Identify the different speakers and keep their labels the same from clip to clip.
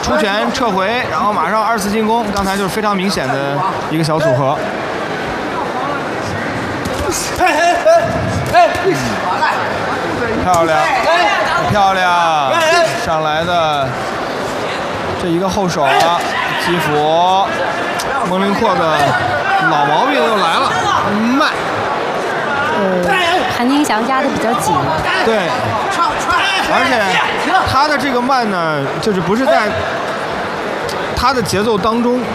Speaker 1: 出拳撤回，然后马上2次进攻，刚才就是非常明显的一个小组合。漂亮，漂亮，上来的这一个后手啊，基辅，蒙林阔的老毛病又来了，慢。
Speaker 2: 韩天祥压的比较紧。
Speaker 1: 对，而且他的这个慢呢，就是不是在他的节奏当中，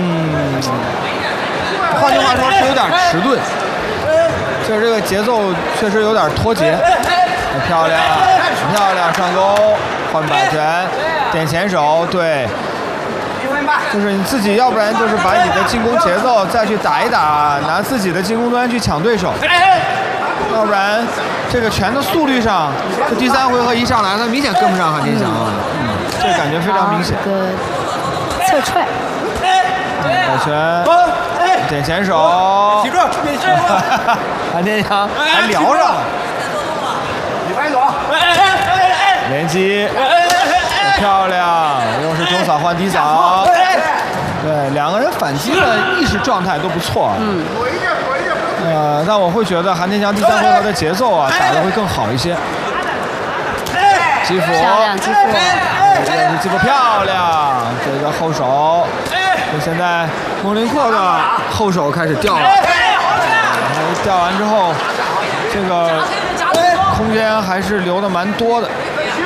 Speaker 1: 换句话说是有点迟钝，就是这个节奏确实有点脱节。漂亮，漂亮，上勾，换摆拳，点前手，对。就是你自己，要不然就是把你的进攻节奏再去打一打，拿自己的进攻端去抢对手，要不然这个拳的速率上，这第3回合一上来，他明显跟不上韩天祥啊，这感觉非常明显。
Speaker 2: 这个侧踹，
Speaker 1: 摆拳，点前手，韩天祥还撩上了，连击。漂亮，又是中扫换低扫，对，两个人反击的意识状态都不错。但我会觉得韩天祥第3回合的节奏啊打得会更好一些。基辅，
Speaker 2: 漂亮，基辅，
Speaker 1: 这个是基辅漂亮，这个后手，现在蒙林阔的后手开始掉了，掉完之后，这个空间还是留的蛮多的。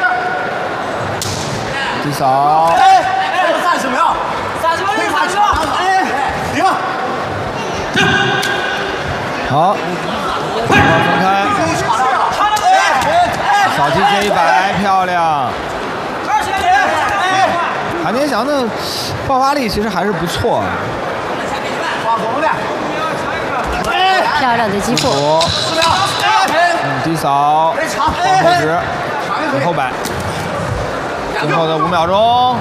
Speaker 1: 低扫，30秒，30秒，停，好，分开，扫击接100，漂亮。韩天祥的爆发力其实还是不错。
Speaker 2: 漂亮的基辅，
Speaker 1: 低扫，往后直，往后摆。最后的5秒钟，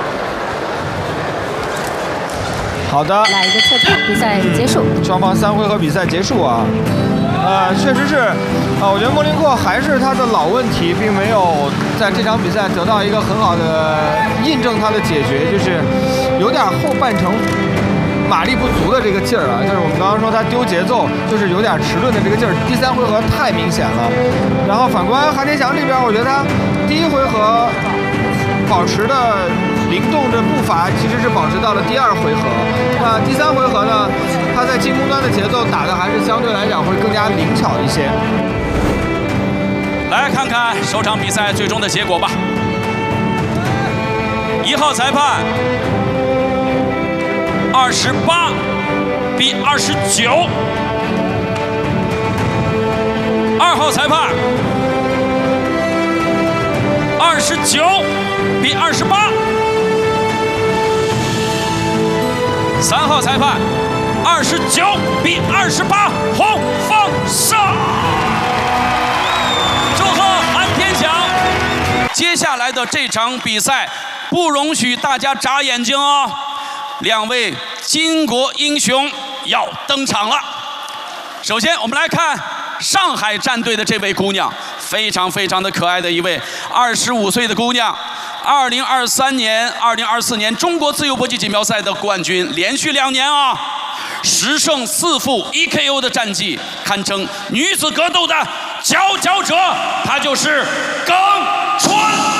Speaker 1: 好的，
Speaker 2: 来一个侧踹，比赛结束。
Speaker 1: 双方3回合比赛结束啊，确实是，我觉得莫林阔还是他的老问题，并没有在这场比赛得到一个很好的印证他的解决，就是有点后半程马力不足的这个劲儿啊，就是我们刚刚说他丢节奏，就是有点迟钝的这个劲儿，第3回合太明显了。然后反观韩天祥这边，我觉得他第1回合保持的灵动的步伐其实是保持到了第2回合，那第3回合呢，他在进攻端的节奏打的还是相对来讲会更加灵巧一些。
Speaker 3: 来看看首场比赛最终的结果吧。1号裁判28比29，2号裁判29比28，3号裁判29比28，红方胜。祝贺韩天祥！接下来的这场比赛不容许大家眨眼睛哦，2位巾帼英雄要登场了。首先，我们来看上海战队的这位姑娘，非常的可爱的一位25岁的姑娘。2023年、2024年中国自由搏击锦标赛的冠军，连续2年啊，10胜4负1 KO 的战绩，堪称女子格斗的佼佼者，她就是耿川。